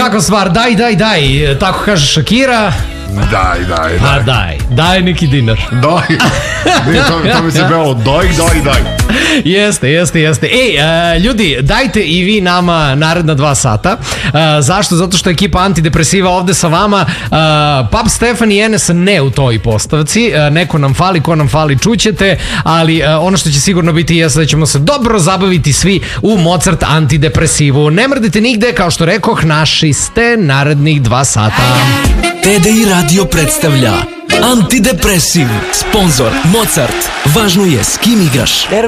kakva stvar, daj, tako kaže Shakira. Daj neki dinar. To mi se pevalo, daj. Jeste. Ljudi, dajte i vi nama naredna 2 sata. Zašto? Zato što ekipa Antidepresiva ovde sa vama. Pap Stefan i Enes ne u toj postavci. Neko nam fali, ko nam fali čućete, ali ono što će sigurno biti jeste da ćemo se dobro zabaviti svi u Mozart Antidepresivu. Ne mrdite nigde, kao što rekoh, naši ste narednih 2 sata. TDI Radio predstavlja Antidepresiv. Sponzor Mozart. Važno je s kim igraš.